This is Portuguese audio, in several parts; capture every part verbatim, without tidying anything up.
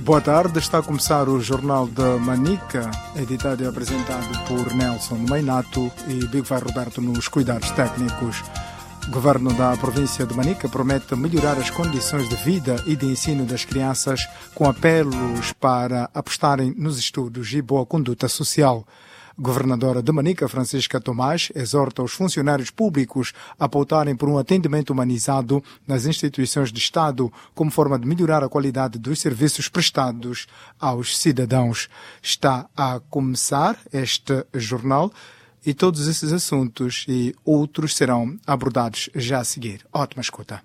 Boa tarde, está a começar o Jornal da Manica, editado e apresentado por Nelson Mainato e Bigvar Roberto nos cuidados técnicos. O governo da província de Manica promete melhorar as condições de vida e de ensino das crianças com apelos para apostarem nos estudos e boa conduta social. A governadora de Manica, Francisca Tomás, exorta os funcionários públicos a pautarem por um atendimento humanizado nas instituições de Estado como forma de melhorar a qualidade dos serviços prestados aos cidadãos. Está a começar este jornal e todos esses assuntos e outros serão abordados já a seguir. Ótima escuta.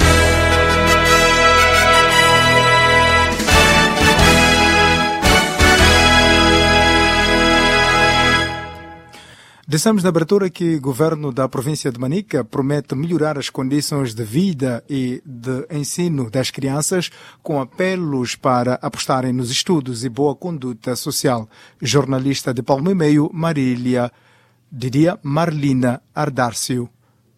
Dissemos na abertura que o governo da província de Manica promete melhorar as condições de vida e de ensino das crianças com apelos para apostarem nos estudos e boa conduta social. Jornalista de Palmo e Meio, Marília, diria Marlina Ardárcio.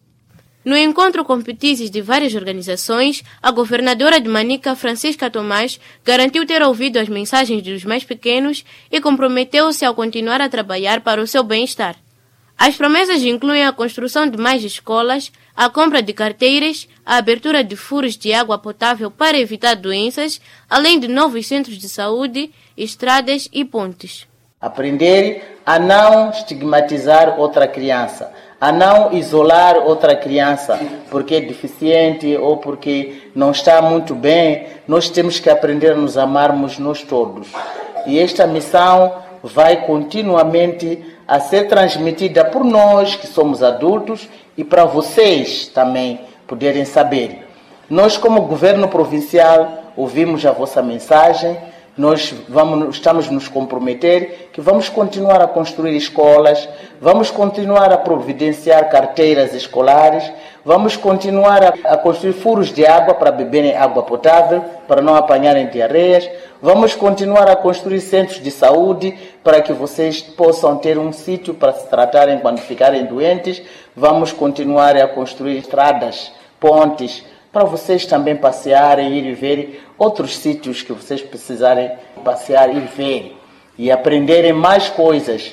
No encontro com petizes de várias organizações, a governadora de Manica, Francisca Tomás, garantiu ter ouvido as mensagens dos mais pequenos e comprometeu-se a continuar a trabalhar para o seu bem-estar. As promessas incluem a construção de mais escolas, a compra de carteiras, a abertura de furos de água potável para evitar doenças, além de novos centros de saúde, estradas e pontes. Aprender a não estigmatizar outra criança, a não isolar outra criança porque é deficiente ou porque não está muito bem. Nós temos que aprender a nos amarmos nós todos. E esta missão vai continuamente a ser transmitida por nós que somos adultos e para vocês também poderem saber. Nós, como governo provincial, ouvimos a vossa mensagem. Nós vamos, estamos nos comprometer que vamos continuar a construir escolas, vamos continuar a providenciar carteiras escolares, vamos continuar a, a construir furos de água para beberem água potável, para não apanharem diarreias, vamos continuar a construir centros de saúde para que vocês possam ter um sítio para se tratarem quando ficarem doentes, vamos continuar a construir estradas, pontes, para vocês também passearem, ir e ver outros sítios que vocês precisarem passear, ir ver e aprenderem mais coisas.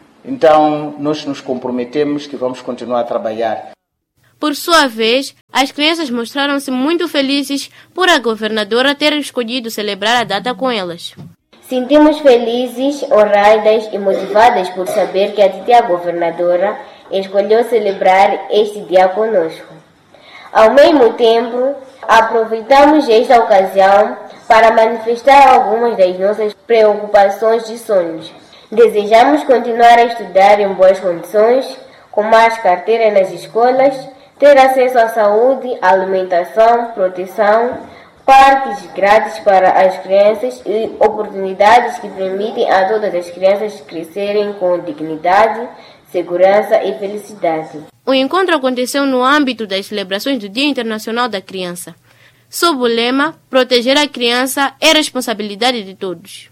Então, nós nos comprometemos que vamos continuar a trabalhar. Por sua vez, as crianças mostraram-se muito felizes por a governadora ter escolhido celebrar a data com elas. Sentimos felizes, honradas e motivadas por saber que a titia governadora escolheu celebrar este dia conosco. Ao mesmo tempo, aproveitamos esta ocasião para manifestar algumas das nossas preocupações e sonhos. Desejamos continuar a estudar em boas condições, com mais carteiras nas escolas, ter acesso à saúde, alimentação, proteção, parques grátis para as crianças e oportunidades que permitem a todas as crianças crescerem com dignidade, segurança e felicidade. O encontro aconteceu no âmbito das celebrações do Dia Internacional da Criança. Sob o lema, proteger a criança é responsabilidade de todos.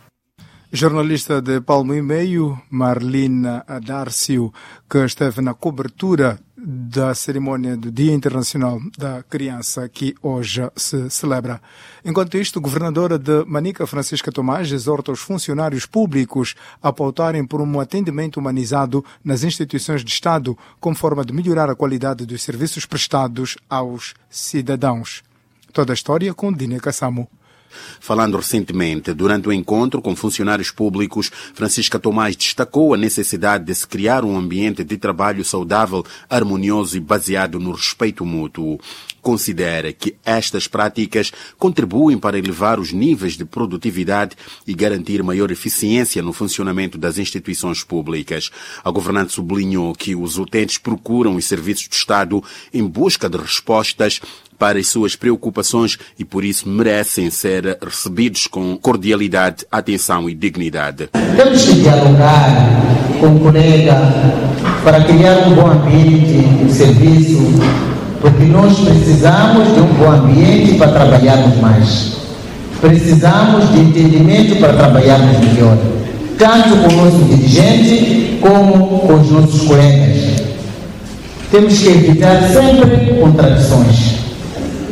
Jornalista de Palmo e Meio, Marlina Ardárcio, que esteve na cobertura da cerimônia do Dia Internacional da Criança, que hoje se celebra. Enquanto isto, a governadora de Manica, Francisca Tomás, exorta os funcionários públicos a pautarem por um atendimento humanizado nas instituições de Estado, como forma de melhorar a qualidade dos serviços prestados aos cidadãos. Toda a história com Dina Kassamo. Falando recentemente, durante o encontro com funcionários públicos, Francisca Tomás destacou a necessidade de se criar um ambiente de trabalho saudável, harmonioso e baseado no respeito mútuo. Considera que estas práticas contribuem para elevar os níveis de produtividade e garantir maior eficiência no funcionamento das instituições públicas. A governante sublinhou que os utentes procuram os serviços do Estado em busca de respostas para as suas preocupações e, por isso, merecem ser recebidos com cordialidade, atenção e dignidade. Temos que dialogar com o colega para criar um bom ambiente de serviço, porque nós precisamos de um bom ambiente para trabalharmos mais. Precisamos de entendimento para trabalharmos melhor, tanto com o nosso dirigente como com os nossos colegas. Temos que evitar sempre contradições.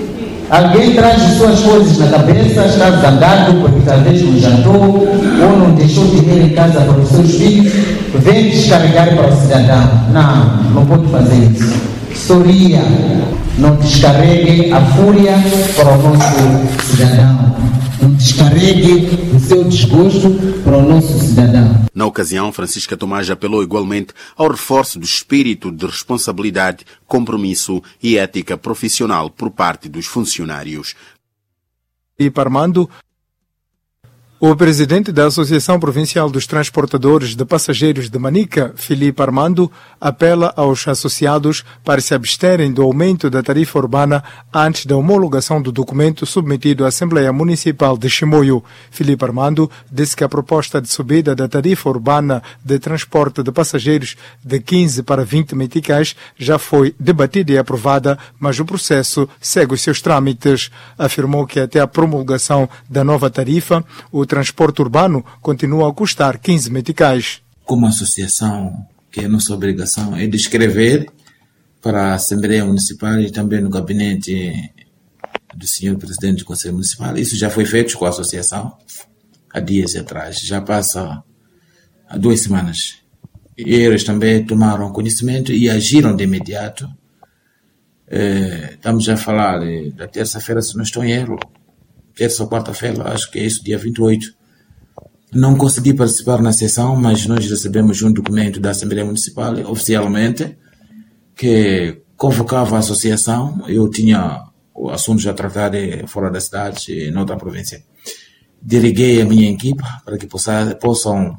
Alguém traz as suas coisas na cabeça, está zangado porque talvez não jantou ou não deixou dinheiro em casa para os seus filhos, vem descarregar para o cidadão. Não, não pode fazer isso. Sorria, não descarregue a fúria para o nosso cidadão. Não descarregue o seu desgosto para o nosso cidadão. Na ocasião, Francisca Tomás apelou igualmente ao reforço do espírito de responsabilidade, compromisso e ética profissional por parte dos funcionários. E Armando, o presidente da Associação Provincial dos Transportadores de Passageiros de Manica, Filipe Armando, apela aos associados para se absterem do aumento da tarifa urbana antes da homologação do documento submetido à Assembleia Municipal de Chimoio. Filipe Armando disse que a proposta de subida da tarifa urbana de transporte de passageiros de quinze para vinte meticais já foi debatida e aprovada, mas o processo segue os seus trâmites. Afirmou que até a promulgação da nova tarifa, o transporte urbano continua a custar quinze meticais. Como associação, que é nossa obrigação é de escrever para a Assembleia Municipal e também no gabinete do senhor Presidente do Conselho Municipal. Isso já foi feito com a associação há dias atrás, já passa há duas semanas. E eles também tomaram conhecimento e agiram de imediato. É, estamos a falar da terça-feira, se não estou em erro, terça ou quarta-feira, acho que é isso, dia vinte e oito. Não consegui participar na sessão, mas nós recebemos um documento da Assembleia Municipal, oficialmente, que convocava a associação. Eu tinha o assunto já tratado fora da cidade, em outra província. Diriguei a minha equipe para que possa, possam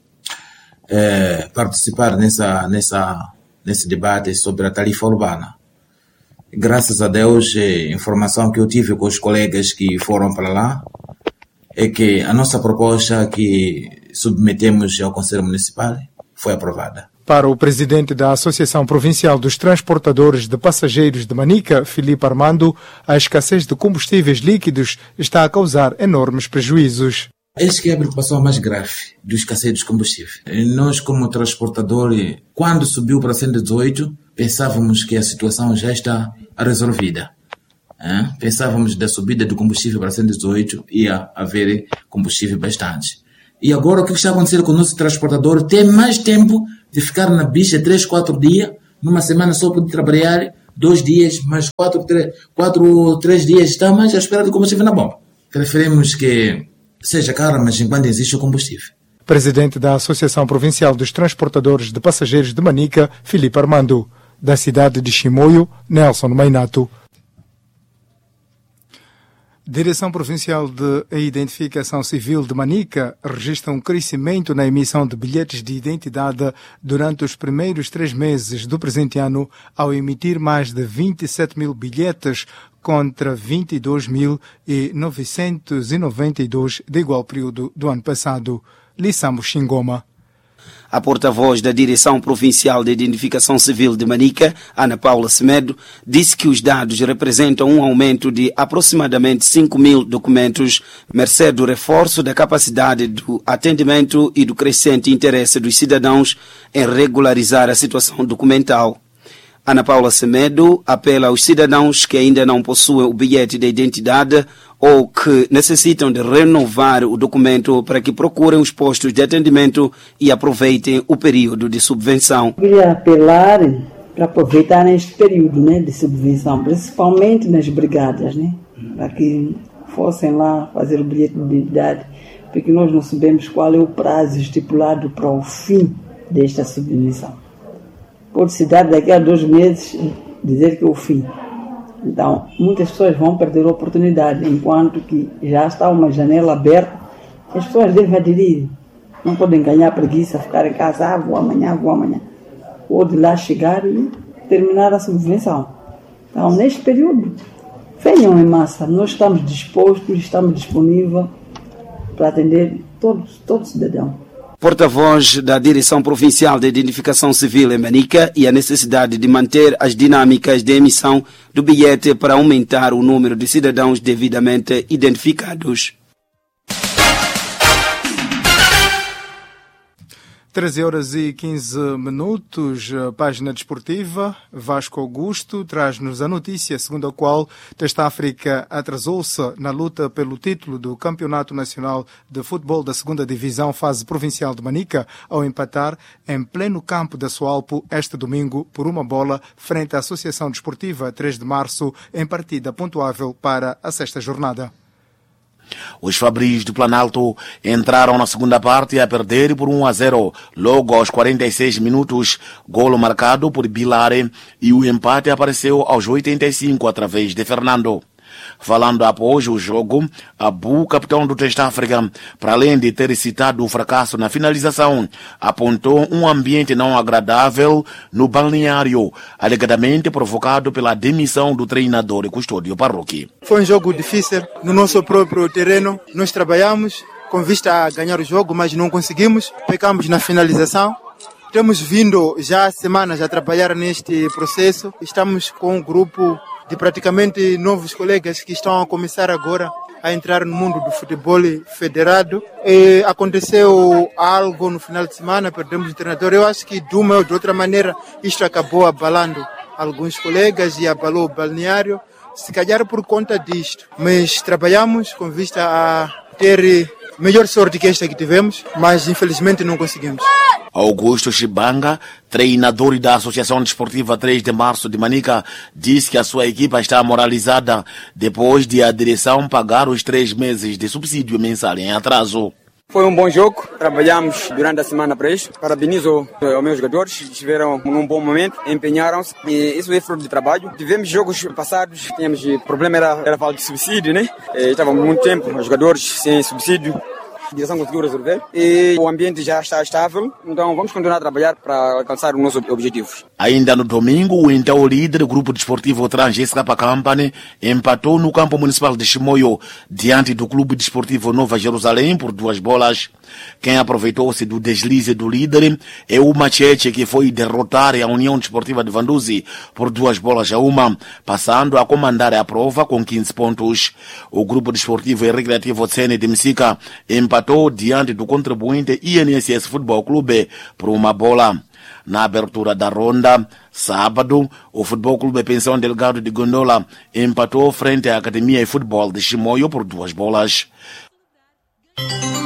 é, participar nessa, nessa, nesse debate sobre a tarifa urbana. Graças a Deus, a informação que eu tive com os colegas que foram para lá é que a nossa proposta que submetemos ao Conselho Municipal foi aprovada. Para o presidente da Associação Provincial dos Transportadores de Passageiros de Manica, Filipe Armando, a escassez de combustíveis líquidos está a causar enormes prejuízos. Essa que é a preocupação mais grave do escassez dos combustíveis. Nós, como transportador, quando subiu para cento e dezoito, pensávamos que a situação já está resolvida. É? Pensávamos da subida do combustível para cento e dezoito ia haver combustível bastante. E agora o que está acontecendo com o nosso transportador? Tem mais tempo de ficar na bicha três, quatro dias, numa semana só pode trabalhar dois dias, mais quatro, três, quatro, três dias está mais à espera do combustível na bomba. Preferimos que seja caro, mas enquanto existe o combustível. Presidente da Associação Provincial dos Transportadores de Passageiros de Manica, Filipe Armando. Da cidade de Chimoio, Nelson Mainato. Direção Provincial de Identificação Civil de Manica registra um crescimento na emissão de bilhetes de identidade durante os primeiros três meses do presente ano, ao emitir mais de vinte e sete mil bilhetes contra vinte e dois mil novecentos e noventa e dois de igual período do ano passado. Lissamo Xingoma. A porta-voz da Direção Provincial de Identificação Civil de Manica, Ana Paula Semedo, disse que os dados representam um aumento de aproximadamente cinco mil documentos, mercê do reforço da capacidade do atendimento e do crescente interesse dos cidadãos em regularizar a situação documental. Ana Paula Semedo apela aos cidadãos que ainda não possuem o bilhete de identidade ou que necessitam de renovar o documento para que procurem os postos de atendimento e aproveitem o período de subvenção. Queria apelar para aproveitar neste período, né, de subvenção, principalmente nas brigadas, né, para que fossem lá fazer o bilhete de identidade, porque nós não sabemos qual é o prazo estipulado para o fim desta subvenção. Pode-se dar daqui a dois meses dizer que é o fim. Então, muitas pessoas vão perder a oportunidade, enquanto que já está uma janela aberta, as pessoas devem aderir. Não podem ganhar preguiça, ficar em casa, ah, vou amanhã, vou amanhã. Ou de lá chegar e terminar a subvenção. Então, neste período, venham em massa. Nós estamos dispostos, estamos disponíveis para atender todos, todo cidadão. Porta-voz da Direção Provincial de Identificação Civil em Manica e a necessidade de manter as dinâmicas de emissão do bilhete para aumentar o número de cidadãos devidamente identificados. treze horas e quinze minutos, página desportiva. Vasco Augusto traz-nos a notícia segundo a qual Teste África atrasou-se na luta pelo título do Campeonato Nacional de Futebol da segunda Divisão Fase Provincial de Manica, ao empatar em pleno campo da Soalpo este domingo por uma bola frente à Associação Desportiva três de março, em partida pontuável para a sexta jornada. Os Fabris do Planalto entraram na segunda parte a perder por um a zero, logo aos quarenta e seis minutos, golo marcado por Bilare, e o empate apareceu aos oitenta e cinco através de Fernando. Falando após o jogo, Abu, capitão do Teste África, para além de ter citado o fracasso na finalização, apontou um ambiente não agradável no balneário, alegadamente provocado pela demissão do treinador e Custódio Parroqui. Foi um jogo difícil no nosso próprio terreno. Nós trabalhamos com vista a ganhar o jogo, mas não conseguimos. Pecamos na finalização. Temos vindo já há semanas a trabalhar neste processo. Estamos com um grupo de praticamente novos colegas que estão a começar agora a entrar no mundo do futebol federado. E aconteceu algo no final de semana, perdemos o treinador. Eu acho que de uma ou de outra maneira isto acabou abalando alguns colegas e abalou o balneário, se calhar por conta disto. Mas trabalhamos com vista a ter melhor sorte que esta que tivemos, mas infelizmente não conseguimos. Augusto Chibanga, treinador da Associação Desportiva três de março de Manica, disse que a sua equipa está moralizada depois de a direção pagar os três meses de subsídio mensal em atraso. Foi um bom jogo, trabalhamos durante a semana para isso. Parabenizo aos meus jogadores, estiveram num bom momento, empenharam-se e isso é fruto de trabalho. Tivemos jogos passados, tínhamos problema, era, era falta de subsídio, né? E estávamos muito tempo, os jogadores sem subsídio. A direção conseguiu resolver e o ambiente já está estável, então vamos continuar a trabalhar para alcançar os nossos objetivos. Ainda no domingo, o então líder do grupo desportivo Transescapa Company empatou no campo municipal de Chimoio diante do clube desportivo Nova Jerusalém por duas bolas. Quem aproveitou-se do deslize do líder é o Machete, que foi derrotar a União Desportiva de Vanduzi por duas bolas a uma, passando a comandar a prova com quinze pontos. O grupo desportivo e recreativo Tsene de Msika empatou diante do contribuinte I N S S Futebol Clube por uma bola. Na abertura da ronda, sábado, o Futebol Clube Pensão Delgado de Gondola empatou frente à Academia e Futebol de Chimoio por duas bolas.